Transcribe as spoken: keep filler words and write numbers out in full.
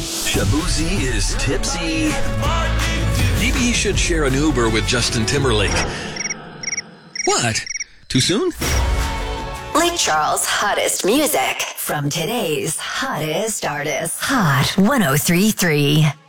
Shabuzi is tipsy. Maybe he should share an Uber with Justin Timberlake. What? Too soon? Lake Charles' hottest music from today's hottest artists. Hot one oh three point three.